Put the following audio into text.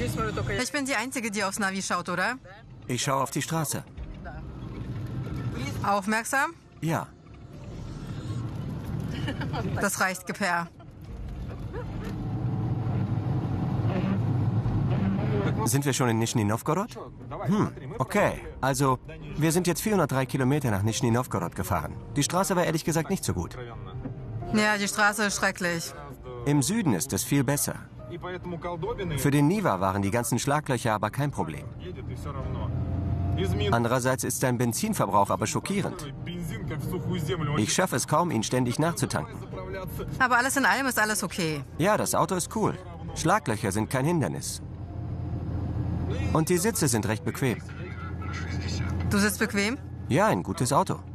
Ich bin die Einzige, die aufs Navi schaut, oder? Ich schaue auf die Straße. Aufmerksam? Ja. Das reicht, Gepär. Sind wir schon in Nischni Nowgorod? Okay. Also, wir sind jetzt 403 Kilometer nach Nischni Nowgorod gefahren. Die Straße war ehrlich gesagt nicht so gut. Ja, die Straße ist schrecklich. Im Süden ist es viel besser. Für den Niva waren die ganzen Schlaglöcher aber kein Problem. Andererseits ist sein Benzinverbrauch aber schockierend. Ich schaffe es kaum, ihn ständig nachzutanken. Aber alles in allem ist alles okay. Ja, das Auto ist cool. Schlaglöcher sind kein Hindernis. Und die Sitze sind recht bequem. Du sitzt bequem? Ja, ein gutes Auto.